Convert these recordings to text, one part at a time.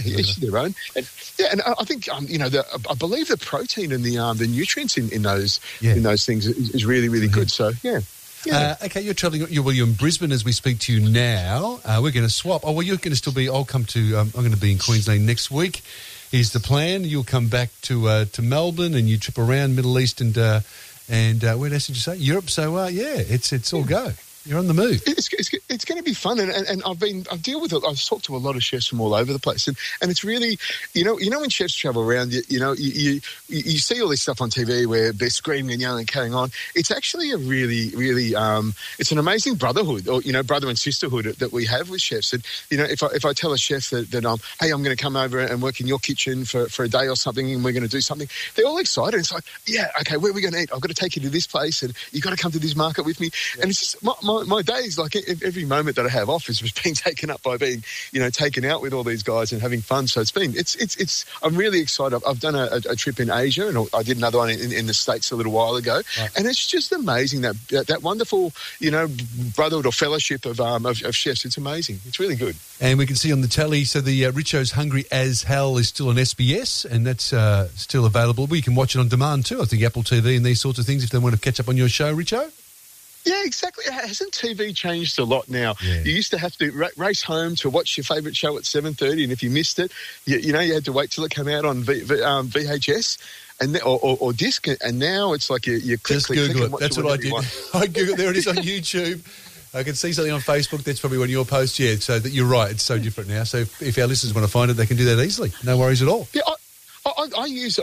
each to their own. And I think I believe the protein and the nutrients in those things is really, really good. So okay, you're travelling. You're in Brisbane as we speak to you now. We're going to swap. Oh well, you're going to still be. I'll come to. I'm going to be in Queensland next week. Is the plan? You'll come back to Melbourne and you trip around Middle East and where else did you say? Europe. So it's all go. You're on the move. It's going to be fun, and I've talked to a lot of chefs from all over the place, and it's really, when chefs travel around, you see all this stuff on TV where they're screaming and yelling and carrying on. It's actually a really, really, it's an amazing brotherhood, or brother and sisterhood that we have with chefs. And if I tell a chef that hey, I'm going to come over and work in your kitchen for a day or something, and we're going to do something, they're all excited. It's like, yeah, okay, where are we going to eat? I've got to take you to this place, and you've got to come to this market with me. Yeah. And it's just my days, like every moment that I have off is being taken up by being, taken out with all these guys and having fun. So I'm really excited. I've done a trip in Asia, and I did another one in the States a little while ago. Right. And it's just amazing that wonderful, brotherhood or fellowship of chefs. It's amazing. It's really good. And we can see on the telly, so the Richo's Hungry as Hell is still on SBS, and that's still available. We can watch it on demand too, I think, Apple TV and these sorts of things, if they want to catch up on your show, Richo. Yeah, exactly. Hasn't TV changed a lot now? Yeah. You used to have to race home to watch your favourite show at 7:30, and if you missed it, you had to wait till it came out on VHS and or disc. And now it's like you click, just Google it. That's what I did. I Googled. There it is on YouTube. I can see something on Facebook. That's probably one of your posts. Yeah, so that you're right. It's so different now. So if our listeners want to find it, they can do that easily. No worries at all. Yeah. I use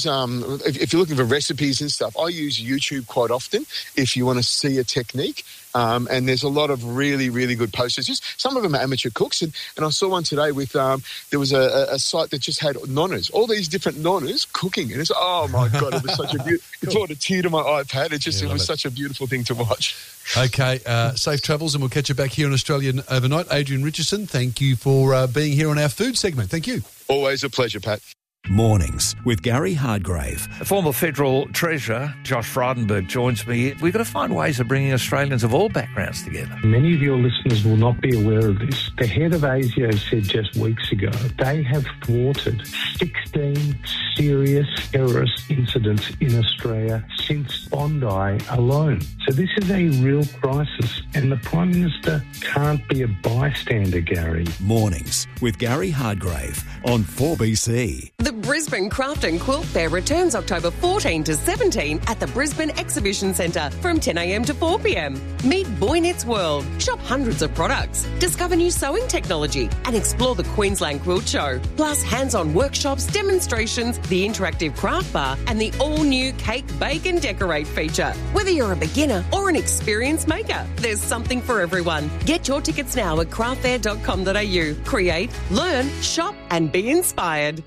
if you're looking for recipes and stuff, I use YouTube quite often if you want to see a technique. And there's a lot of really, really good posters. Just some of them are amateur cooks, and I saw one today with there was a site that just had nonnas, all these different nonnas cooking, and it's oh my god, it was such a beautiful. It brought a tear to my iPad. It was such a beautiful thing to watch. Okay, safe travels, and we'll catch you back here in Australia overnight. Adrian Richardson, thank you for being here on our food segment. Thank you. Always a pleasure, Pat. Mornings with Gary Hardgrave. Former Federal Treasurer Josh Frydenberg joins me. We've got to find ways of bringing Australians of all backgrounds together. Many of your listeners will not be aware of this. The head of ASIO said just weeks ago they have thwarted 16 serious terrorist incidents in Australia since Bondi alone. So this is a real crisis, and the Prime Minister can't be a bystander, Gary. Mornings with Gary Hardgrave on 4BC. The Brisbane Craft and Quilt Fair returns October 14 to 17 at the Brisbane Exhibition Centre from 10 a.m. to 4 p.m. Meet Boy Knits World, shop hundreds of products, discover new sewing technology and explore the Queensland Quilt Show. Plus hands-on workshops, demonstrations, the interactive craft bar and the all-new Cake, Bake and Decorate feature. Whether you're a beginner or an experienced maker, there's something for everyone. Get your tickets now at craftfair.com.au. Create, learn, shop and be inspired.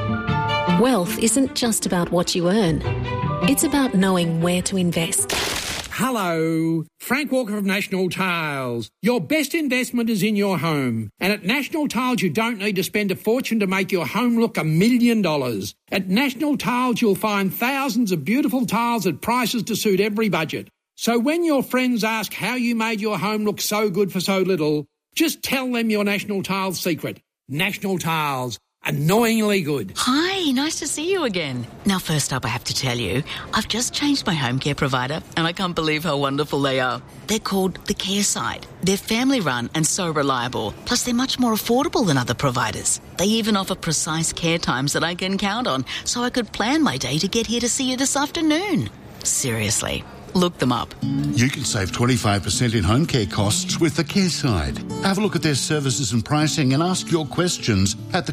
Wealth isn't just about what you earn. It's about knowing where to invest. Hello, Frank Walker of National Tiles. Your best investment is in your home. And at National Tiles, you don't need to spend a fortune to make your home look $1 million. At National Tiles, you'll find thousands of beautiful tiles at prices to suit every budget. So when your friends ask how you made your home look so good for so little, just tell them your National Tiles secret. National Tiles. Annoyingly good. Hi, nice to see you again. Now, first up, I have to tell you, I've just changed my home care provider and I can't believe how wonderful they are. They're called The Care Side. They're family-run and so reliable. Plus, they're much more affordable than other providers. They even offer precise care times that I can count on, so I could plan my day to get here to see you this afternoon. Seriously. Look them up. You can save 25% in home care costs with The Care Side. Have a look at their services and pricing and ask your questions at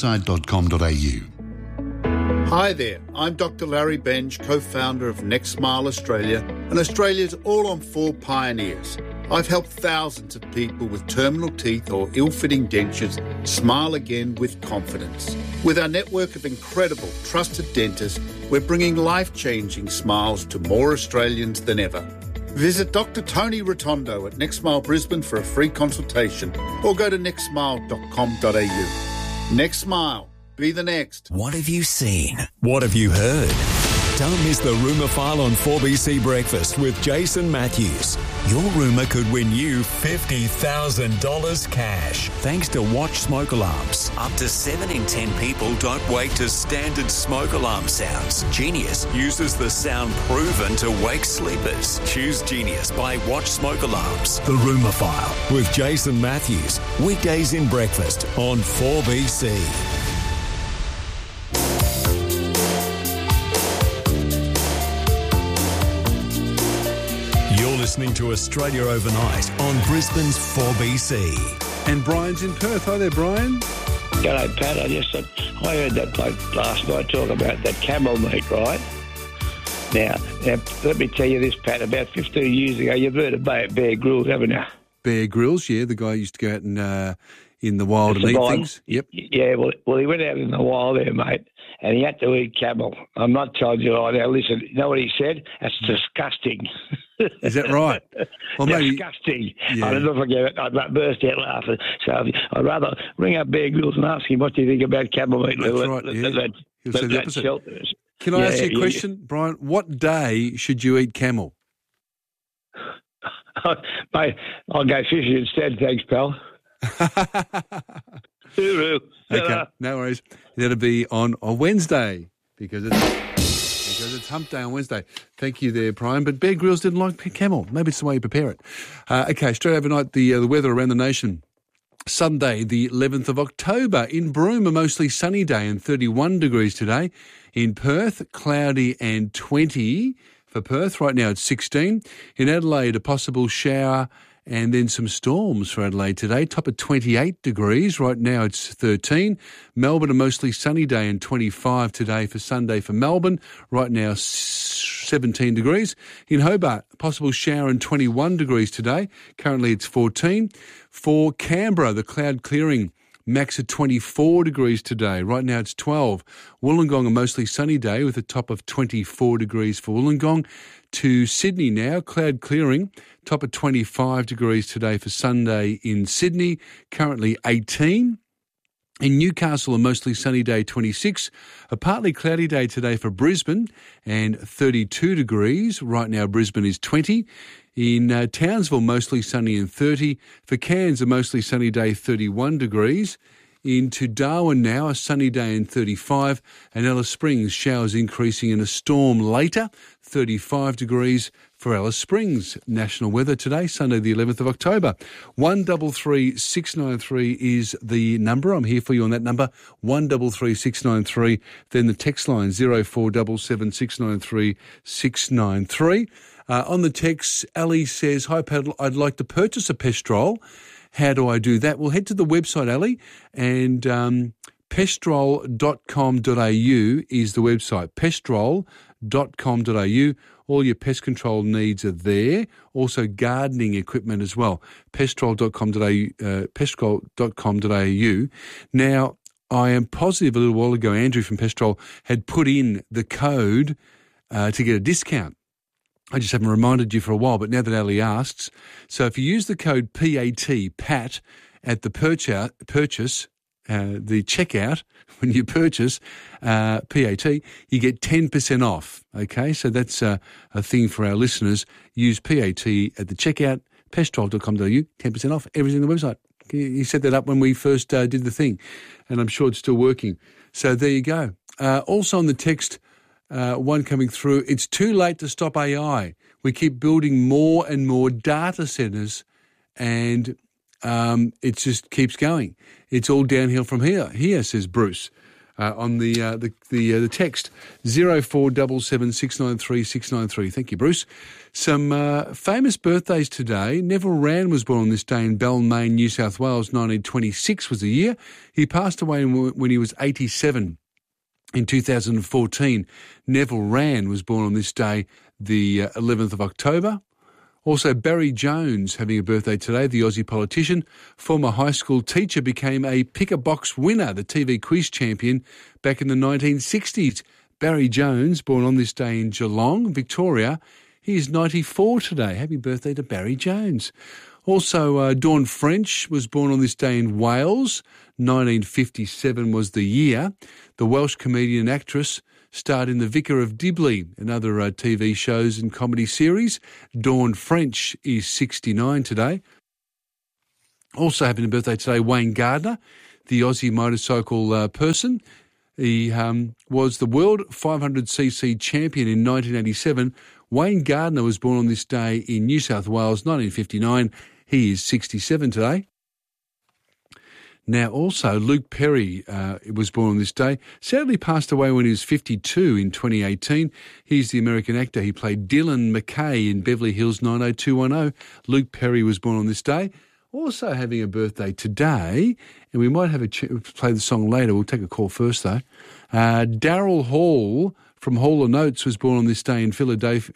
thecareside.com.au. Hi there, I'm Dr. Larry Benj, co-founder of Next Smile Australia and Australia's all-on-4 pioneers. I've helped thousands of people with terminal teeth or ill-fitting dentures smile again with confidence. With our network of incredible, trusted dentists, we're bringing life-changing smiles to more Australians than ever. Visit Dr. Tony Rotondo at Next Smile Brisbane for a free consultation or go to nextsmile.com.au. Next Smile. Be the next. What have you seen? What have you heard? Don't miss the Rumour File on 4BC Breakfast with Jason Matthews. Your rumour could win you $50,000 cash. Thanks to Watch Smoke Alarms. Up to 7 in 10 people don't wake to standard smoke alarm sounds. Genius uses the sound proven to wake sleepers. Choose Genius by Watch Smoke Alarms. The Rumour File with Jason Matthews. Weekdays in breakfast on 4BC. Listening to Australia Overnight on Brisbane's 4BC. And Brian's in Perth. Hi there, Brian. G'day, Pat. I heard that bloke last night talk about that camel meat, right? Now, let me tell you this, Pat. About 15 years ago, you've heard of Bear Grylls, haven't you? Bear Grylls, yeah. The guy used to go out and in the wild and eat things. Yep. Yeah, well, he went out in the wild there, mate, and he had to eat camel. I'm not telling you right now. Listen, you know what he said? That's disgusting. Is that right? Well, maybe, disgusting. Yeah. I'll never forget it. I burst out laughing. So I'd rather ring up Bear Grylls and ask him what do you think about camel meat. That's right, yeah. He'll say the opposite. Can I ask you a question, Brian? What day should you eat camel? Mate, I'll go fishing instead, thanks, pal. Okay, no worries. That'll be on a Wednesday because it's hump day on Wednesday. Thank you there, Brian. But Bear Grylls didn't like camel. Maybe it's the way you prepare it. Okay, straight overnight, the weather around the nation. Sunday, the 11th of October. In Broome, a mostly sunny day and 31 degrees today. In Perth, cloudy and 20 for Perth. Right now it's 16. In Adelaide, a possible shower and then some storms for Adelaide today. Top at 28 degrees. Right now it's 13. Melbourne, a mostly sunny day and 25 today for Sunday for Melbourne. Right now 17 degrees. In Hobart, a possible shower and 21 degrees today. Currently it's 14. For Canberra, the cloud clearing. Max at 24 degrees today. Right now it's 12. Wollongong, a mostly sunny day with a top of 24 degrees for Wollongong. To Sydney now, cloud clearing. Top of 25 degrees today for Sunday in Sydney. Currently 18. In Newcastle, a mostly sunny day, 26. A partly cloudy day today for Brisbane and 32 degrees. Right now Brisbane is 20. In Townsville, mostly sunny and 30. For Cairns, a mostly sunny day, 31 degrees. Into Darwin now, a sunny day and 35. And Alice Springs, showers increasing in a storm later, 35 degrees for Alice Springs. National weather today, Sunday the 11th of October. 133 693 is the number. I'm here for you on that number, 133 693. Then the text line, 0477 693 693. On the text, Ali says, hi, Pat, I'd like to purchase a Pestrol. How do I do that? Well, head to the website, Ali, and pestrol.com.au is the website, pestrol.com.au. All your pest control needs are there. Also gardening equipment as well, pestrol.com.au, pestrol.com.au. Now, I am positive a little while ago, Andrew from Pestrol had put in the code to get a discount. I just haven't reminded you for a while, but now that Ali asks, so if you use the code PAT at the purchase, the checkout, when you purchase PAT, you get 10% off, okay? So that's a thing for our listeners. Use PAT at the checkout, pestrol.com.au, 10% off, everything on the website. You set that up when we first did the thing, and I'm sure it's still working. So there you go. Also on the text, one coming through, it's too late to stop AI. We keep building more and more data centres and it just keeps going. It's all downhill from here, says Bruce. On the text, 0477 693 693. Thank you, Bruce. Some famous birthdays today. Neville Wran was born on this day in Balmain, New South Wales. 1926 was the year. He passed away when he was 87. In 2014, Neville Wran was born on this day, the 11th of October. Also, Barry Jones having a birthday today, the Aussie politician. Former high school teacher, became a pick-a-box winner, the TV quiz champion, back in the 1960s. Barry Jones, born on this day in Geelong, Victoria. He is 94 today. Happy birthday to Barry Jones. Also, Dawn French was born on this day in Wales. 1957 was the year. The Welsh comedian and actress starred in The Vicar of Dibley and other TV shows and comedy series. Dawn French is 69 today. Also having a birthday today, Wayne Gardner, the Aussie motorcycle person. He was the World 500cc champion in 1987. Wayne Gardner was born on this day in New South Wales, 1959. He is 67 today. Now, also, Luke Perry was born on this day. Sadly passed away when he was 52 in 2018. He's the American actor. He played Dylan McKay in Beverly Hills 90210. Luke Perry was born on this day. Also having a birthday today, and we might have play the song later. We'll take a call first, though. Daryl Hall from Hall & Oates was born on this day in Philadelphia,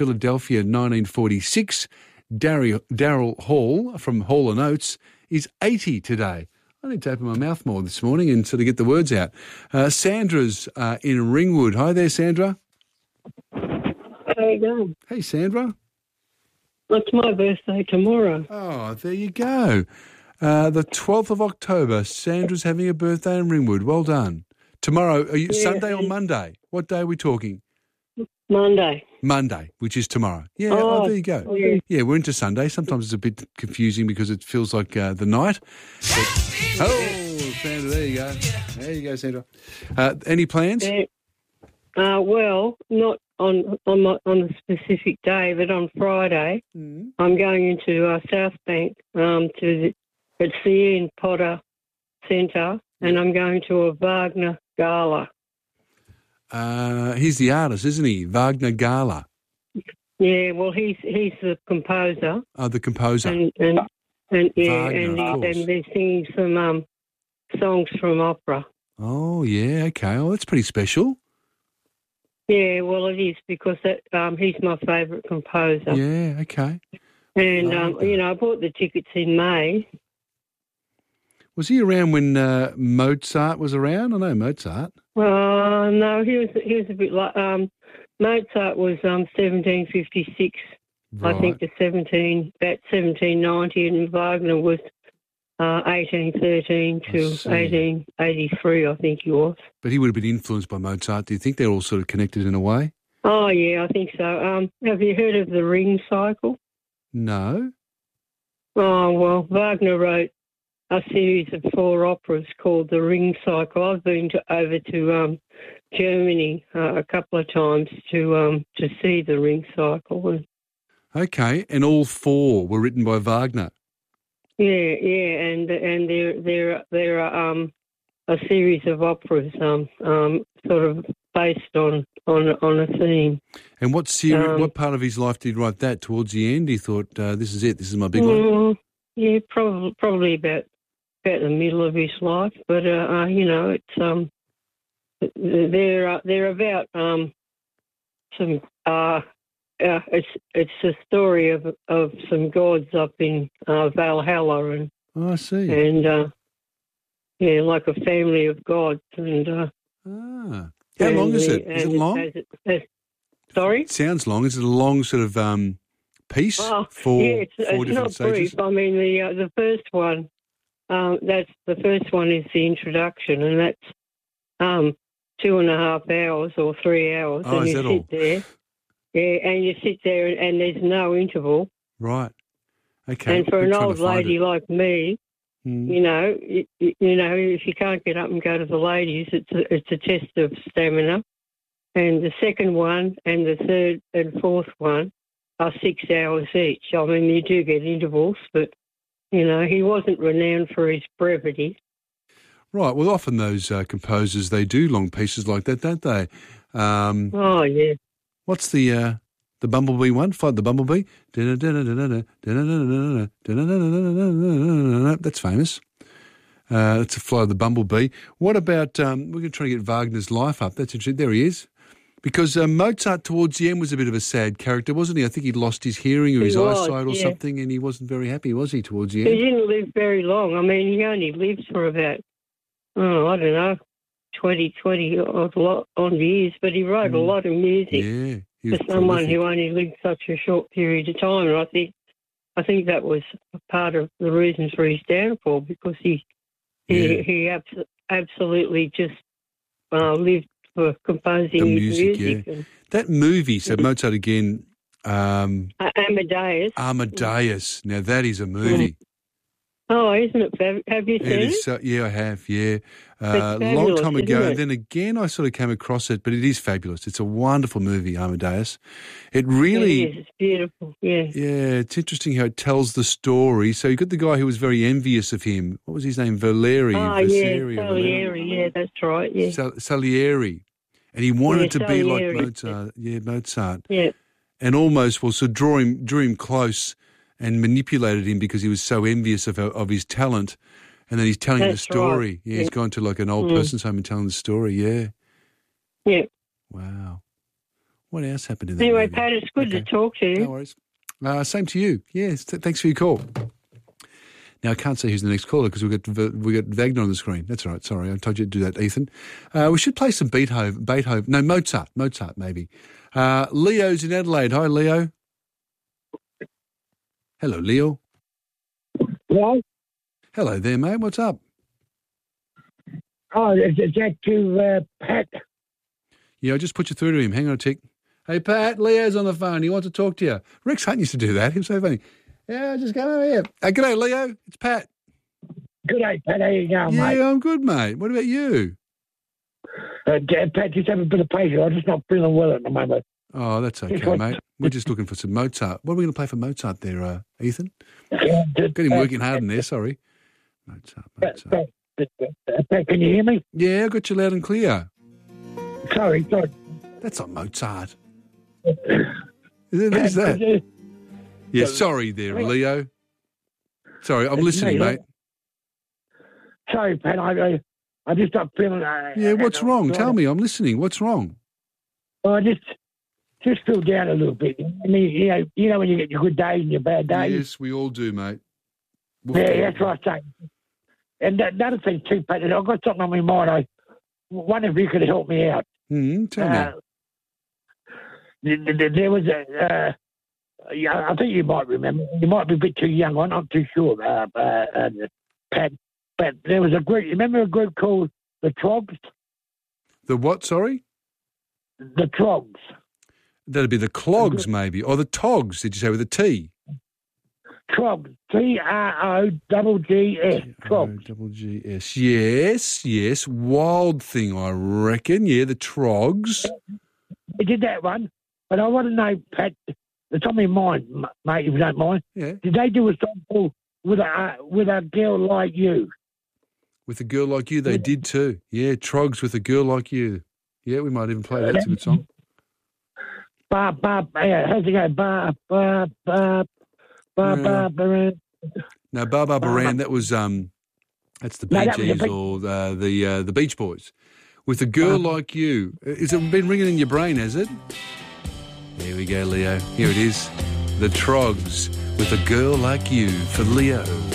1946. Daryl Hall from Hall & Oates is 80 today. I need to open my mouth more this morning and sort of get the words out. Sandra's in Ringwood. Hi there, Sandra. How you going? Hey, Sandra. It's my birthday tomorrow. Oh, there you go. The 12th of October, Sandra's having a birthday in Ringwood. Well done. Tomorrow, are you Sunday or Monday? What day are we talking? Monday. Monday, which is tomorrow. Yeah, there you go. Yeah, we're into Sunday. Sometimes it's a bit confusing because it feels like the night. But, Sandra, there you go. There you go, Sandra. Any plans? Well, not on the specific day, but on Friday, I'm going into South Bank it's the Ian Potter Centre, and I'm going to a Wagner Gala. He's the artist, isn't he? Wagner Gala. Yeah, well, he's the composer. Oh, the composer. And Wagner, and they're singing some songs from opera. Oh, yeah, okay. Oh, that's pretty special. Yeah, well, it is because he's my favourite composer. Yeah, okay. And, I bought the tickets in May. Was he around when Mozart was around? I know Mozart. No, he was a bit like Mozart was 1756, right. I think, to 1790, and Wagner was 1813 to 1883, I think he was. But he would have been influenced by Mozart. Do you think they're all sort of connected in a way? Oh, yeah, I think so. Have you heard of the Ring Cycle? No. Oh, well, Wagner wrote a series of 4 operas called the Ring Cycle. I've been over to Germany a couple of times to see the Ring Cycle. Okay, and all 4 were written by Wagner. Yeah, and there are a series of operas sort of based on a theme. And what part of his life did he write that? Towards the end, he thought, "This is it. This is my big one." Yeah, probably about the middle of his life. But it's they're about some. It's a story of some gods up in Valhalla, and I see. And like a family of gods, and how long is it? Is it long? Sorry? It sounds long. Is it a long sort of piece? Oh, for yeah, it's different not stages? brief. I mean, the first one. The first one is the introduction, and that's 2.5 hours or 3 hours, Oh, and is you that sit all? there. Yeah, and you sit there, and there's no interval. Right. Okay. And for We're an trying old to find lady it. like me, if you can't get up and go to the ladies, it's a test of stamina. And the second one and the third and fourth one are 6 hours each. I mean, you do get intervals, but, he wasn't renowned for his brevity. Right. Well, often those composers, they do long pieces like that, don't they? Oh, yeah. What's the Bumblebee one? Fight the Bumblebee. That's famous. That's a Fly the Bumblebee. What about, we're going to try to get Wagner's life up. That's interesting. There he is. Because Mozart towards the end was a bit of a sad character, wasn't he? I think he'd lost his hearing or his eyesight or something, and he wasn't very happy, was he, towards the end? He didn't live very long. I mean, he only lived for about, I don't know, 20 odd years, but he wrote a lot of music. Yeah. For someone who only lived such a short period of time, and I think that was part of the reasons for his downfall, because he absolutely just lived for composing The his music. yeah. That movie, so Mozart again. Amadeus. Amadeus. Now, that is a movie. Oh, isn't it? Have you seen It it? is yeah, I have, yeah. A long fabulous, time ago, isn't it? and then again I sort of came across it, but it is fabulous. It's a wonderful movie, Amadeus. It really... It is. It's beautiful, yeah. Yeah, it's interesting how it tells the story. So you got the guy who was very envious of him. What was his name? Valeri. Oh, yeah, Salieri, yeah, that's right, yeah. Salieri. And he wanted to be like Salieri. Mozart. Yeah, Mozart. Yeah. And almost, drew him close and manipulated him because he was so envious of his talent. And then he's telling the That's story. right. Yeah, he's gone to like an old Mm. person's home and telling the story, yeah. Yeah. Wow. What else happened in that Anyway, movie? Pat, it's good to talk to you. No worries. Same to you. Yes, thanks for your call. Now, I can't say who's the next caller because we got Wagner on the screen. That's all right. Sorry, I told you to do that, Ethan. We should play some Beethoven. No, Mozart maybe. Leo's in Adelaide. Hi, Leo. Hello, Leo. Hello? Hello there, mate. What's up? Oh, is that to Pat? Yeah, I just put you through to him. Hang on a tick. Hey, Pat, Leo's on the phone. He wants to talk to you. Rex Hunt used to do that. He was so funny. Yeah, just come over here. G'day, Leo. It's Pat. G'day, Pat. How you going, mate? Yeah, I'm good, mate. What about you? Pat, just have a bit of patience. I'm just not feeling well at the moment. Oh, that's okay, mate. We're just looking for some Mozart. What are we going to play for Mozart there, Ethan? Got him working hard in there, sorry. Mozart. Pat, can you hear me? Yeah, I got you loud and clear. Sorry. That's not Mozart. Is that? Yeah, sorry there, Leo. Sorry, I'm listening, mate. Sorry, Pat. I just stopped feeling... Yeah, what's wrong? Tell me. I'm listening. What's wrong? I just feel down a little bit. I mean, you know when you get your good days and your bad days? Yes, we all do, mate. That's what I say. And another thing too, Pat, I've got something on my mind. I wonder if you could help me out. Tell me. There was I think you might remember. You might be a bit too young. I'm not too sure, Pat. But there was a group. You remember a group called the Trogs? The what? Sorry. The Trogs. That'd be the Clogs, maybe, or the Togs. Did you say with a T? Trogs. Troggs. Troggs. Yes. Wild Thing, I reckon. Yeah, the Trogs. They did that one, but I want to know, Pat. It's on my mind, mate. If you don't mind. Yeah. Did they do a song called "With a Girl Like You"? With a Girl Like You, they did too. Yeah, Trogs with a Girl Like You. Yeah, we might even play that. It's a good song. How's it go? Baran. No, Baba Baran. That was that's the Bee Gees or the Beach Boys. With a Girl Like You. Has it been ringing in your brain? Has it? There we go, Leo. Here it is. The Trogs with a Girl Like You for Leo.